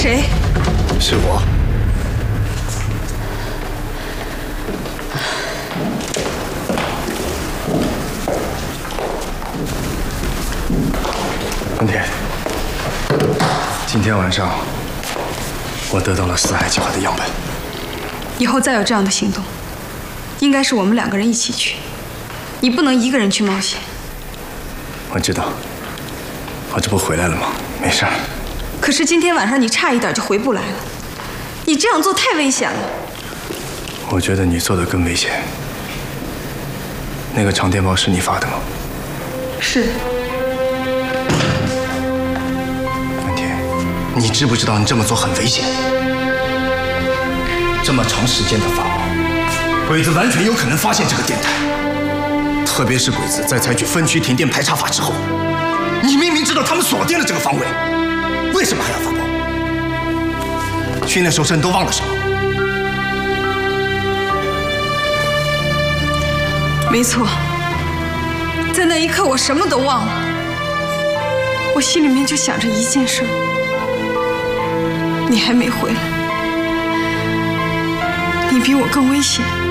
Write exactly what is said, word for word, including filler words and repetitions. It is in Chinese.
谁？ 是我。文田，今天晚上我得到了四海计划的样本。 以后再有这样的行动，应该是我们两个人一起去，你不能一个人去冒险。 我知道，我这不回来了吗？没事儿。 可是今天晚上你差一点就回不来了，你这样做太危险了。 我觉得你做的更危险。那个长电报是你发的吗？ 是。 文田，你知不知道你这么做很危险？这么长时间的发报，鬼子完全有可能发现这个电台。特别是鬼子在采取分区停电排查法之后，你明明知道他们锁定了这个方位，为什么还要发报？训练手册你都忘了什么？ 没错，在那一刻我什么都忘了，我心里面就想着一件事，你还没回来，你比我更危险。